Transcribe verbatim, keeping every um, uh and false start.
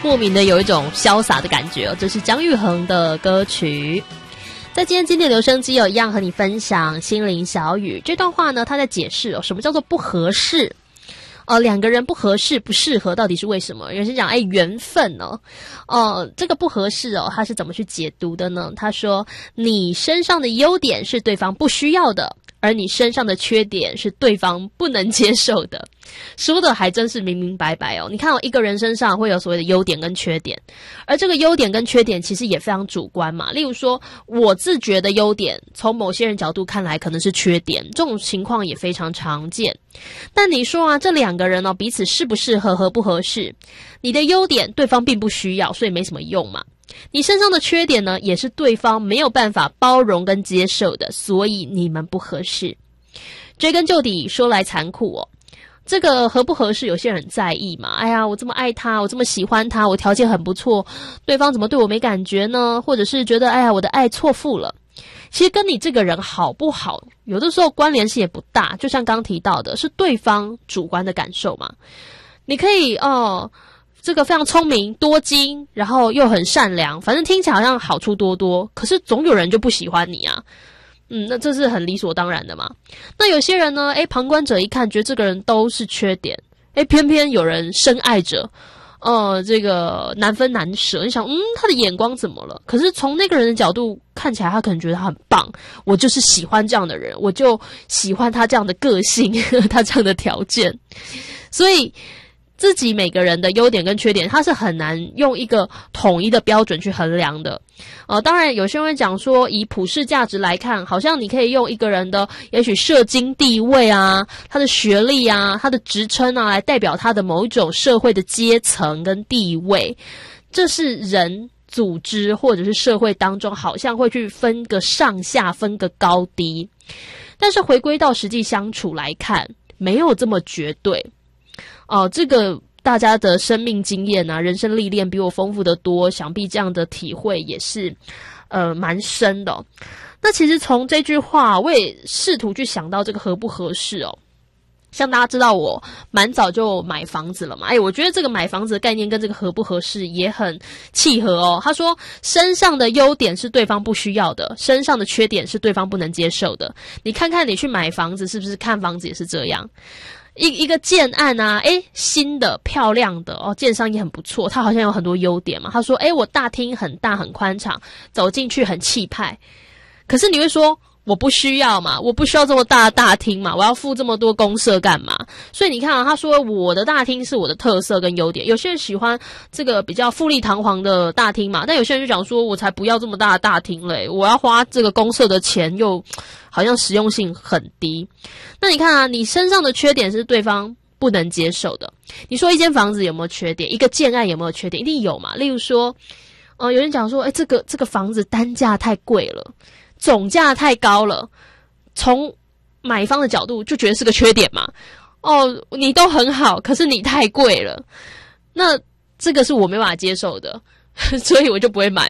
莫名的有一种潇洒的感觉哦。这是姜育恒的歌曲。在今天经典留声机有一样和你分享心灵小语这段话呢，他在解释哦，什么叫做不合适。呃，两个人不合适、不适合，到底是为什么？有人讲，哎，缘分哦，呃，这个不合适哦，他是怎么去解读的呢？他说，你身上的优点是对方不需要的，而你身上的缺点是对方不能接受的。说的还真是明明白白哦。你看哦，一个人身上会有所谓的优点跟缺点，而这个优点跟缺点其实也非常主观嘛。例如说，我自觉的优点，从某些人角度看来可能是缺点，这种情况也非常常见。但你说啊，这两个人哦，彼此适不适合、合不合适？你的优点对方并不需要，所以没什么用嘛。你身上的缺点呢，也是对方没有办法包容跟接受的，所以你们不合适。追根究底，说来残酷哦，这个合不合适，有些人很在意嘛。哎呀，我这么爱他，我这么喜欢他，我条件很不错，对方怎么对我没感觉呢？或者是觉得，哎呀，我的爱错付了。其实跟你这个人好不好，有的时候关联性也不大。就像刚提到的，是对方主观的感受嘛。你可以哦，这个非常聪明、多金，然后又很善良，反正听起来好像好处多多。可是总有人就不喜欢你啊。嗯，那这是很理所当然的嘛。那有些人呢，诶，旁观者一看，觉得这个人都是缺点，诶，偏偏有人深爱着，呃，这个难分难舍。你想，嗯，他的眼光怎么了？可是从那个人的角度看起来，他可能觉得他很棒，我就是喜欢这样的人，我就喜欢他这样的个性，他这样的条件。所以自己每个人的优点跟缺点，他是很难用一个统一的标准去衡量的。呃，当然有些人会讲说，以普世价值来看，好像你可以用一个人的也许社经地位啊，他的学历啊，他的职称啊，来代表他的某一种社会的阶层跟地位。这是人组织或者是社会当中好像会去分个上下，分个高低。但是回归到实际相处来看，没有这么绝对。哦、呃，这个大家的生命经验啊，人生历练比我丰富得多，想必这样的体会也是呃蛮深的哦。那其实从这句话，我也试图去想到这个合不合适哦。像大家知道我蛮早就买房子了嘛，哎，我觉得这个买房子的概念跟这个合不合适也很契合哦。他说身上的优点是对方不需要的，身上的缺点是对方不能接受的。你看看你去买房子是不是看房子也是这样？一一个建案啊，诶，新的漂亮的哦，建商也很不错，它好像有很多优点嘛。他说，诶，我大厅很大很宽敞，走进去很气派。可是你会说，我不需要嘛，我不需要这么大的大厅嘛，我要付这么多公设干嘛？所以你看啊，他说我的大厅是我的特色跟优点。有些人喜欢这个比较富丽堂皇的大厅嘛，但有些人就讲说，我才不要这么大的大厅嘞，我要花这个公设的钱又好像实用性很低。那你看啊，你身上的缺点是对方不能接受的。你说一间房子有没有缺点？一个建案有没有缺点？一定有嘛。例如说，呃，有人讲说，诶，这个这个房子单价太贵了，总价太高了，从买方的角度就觉得是个缺点嘛。哦，你都很好，可是你太贵了，那这个是我没办法接受的，所以我就不会买